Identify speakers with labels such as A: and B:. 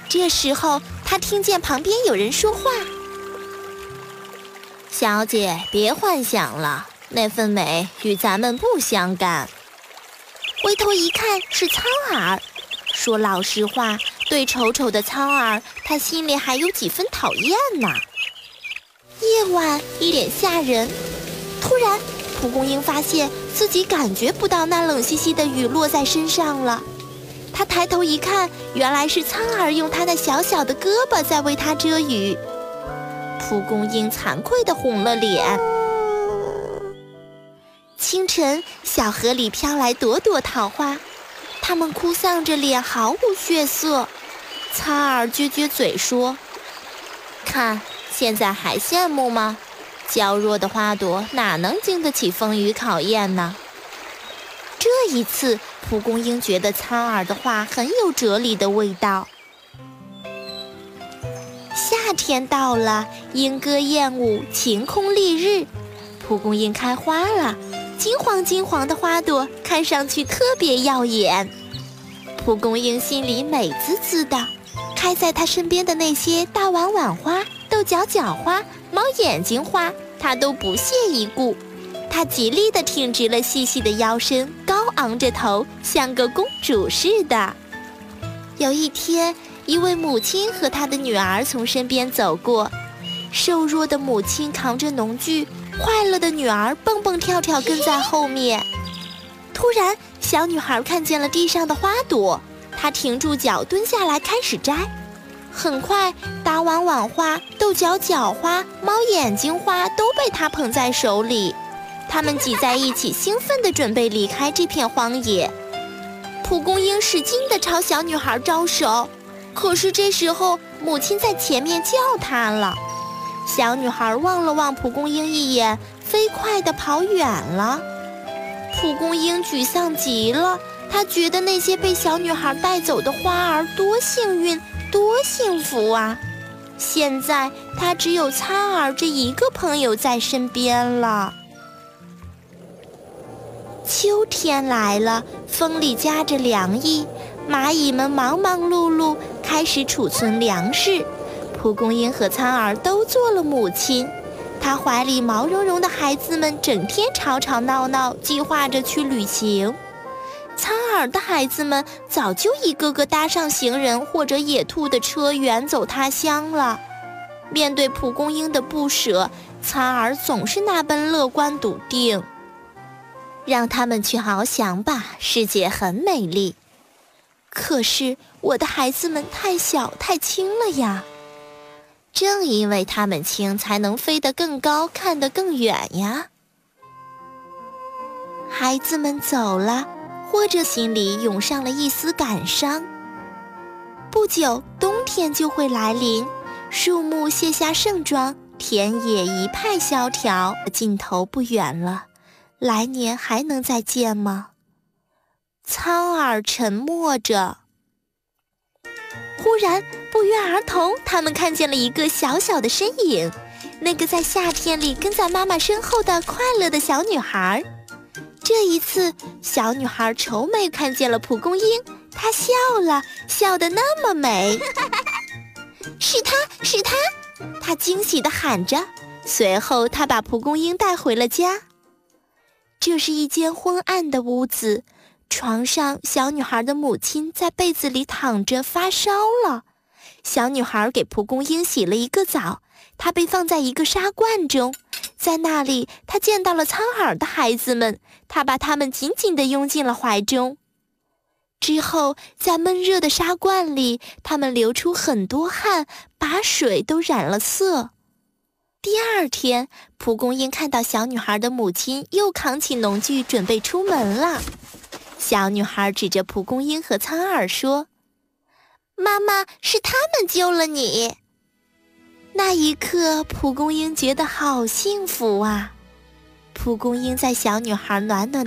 A: 这时候他听见旁边有人说话：“小姐，别幻想了，那份美与咱们不相干。”回头一看是苍耳，说老实话，对丑丑的苍耳，他心里还有几分讨厌呢。夜晚一脸吓人，突然蒲公英发现自己感觉不到那冷兮兮的雨落在身上了。他抬头一看，原来是苍耳用他那小小的胳膊在为他遮雨。蒲公英惭愧地红了脸。清晨，小河里飘来朵朵桃花，它们哭丧着脸，毫无血色。苍耳撅撅嘴说：“看，现在还羡慕吗？娇弱的花朵哪能经得起风雨考验呢？”这一次，蒲公英觉得苍耳的话很有哲理的味道。夏天到了，莺歌燕舞，晴空丽日，蒲公英开花了，金黄金黄的花朵看上去特别耀眼。蒲公英心里美滋滋的，开在她身边的那些大碗碗花、豆角角花、猫眼睛花，她都不屑一顾。她极力地挺直了细细的腰身，高昂着头，像个公主似的。有一天，一位母亲和她的女儿从身边走过，瘦弱的母亲扛着农具，快乐的女儿蹦蹦跳跳跟在后面。突然，小女孩看见了地上的花朵，她停住脚，蹲下来开始摘。很快，大碗碗花、豆角角花、猫眼睛花都被她捧在手里。它们挤在一起，兴奋地准备离开这片荒野。蒲公英使劲地朝小女孩招手，可是这时候母亲在前面叫她了。小女孩望了望蒲公英一眼，飞快地跑远了。蒲公英沮丧极了，她觉得那些被小女孩带走的花儿多幸运，多幸福啊！现在她只有苍耳这一个朋友在身边了。秋天来了，风里夹着凉意，蚂蚁们忙忙碌碌，开始储存粮食。蒲公英和苍耳都做了母亲，她怀里毛茸茸的孩子们整天吵吵闹闹，计划着去旅行。苍耳的孩子们早就一个个搭上行人或者野兔的车，远走他乡了。面对蒲公英的不舍，苍耳总是那般乐观笃定。让他们去翱翔吧，世界很美丽。可是我的孩子们太小太轻了呀。正因为他们轻，才能飞得更高，看得更远呀。孩子们走了，或者心里涌上了一丝感伤。不久，冬天就会来临，树木卸下盛装，田野一派萧条，尽头不远了。来年还能再见吗？苍耳沉默着。忽然，不约而同，他们看见了一个小小的身影，那个在夏天里跟在妈妈身后的快乐的小女孩。这一次，小女孩愁眉看见了蒲公英，她笑了，笑得那么美。是她，是她！她惊喜地喊着。随后，她把蒲公英带回了家。这是一间昏暗的屋子，床上小女孩的母亲在被子里躺着发烧了。小女孩给蒲公英洗了一个澡，她被放在一个纱罐中，在那里她见到了苍耳的孩子们，她把他们紧紧地拥进了怀中。之后在闷热的纱罐里，他们流出很多汗，把水都染了色。第二天，蒲公英看到小女孩的母亲又扛起农具准备出门了。小女孩指着蒲公英和苍耳说：“妈妈，是他们救了你。”那一刻，蒲公英觉得好幸福啊！蒲公英在小女孩暖暖的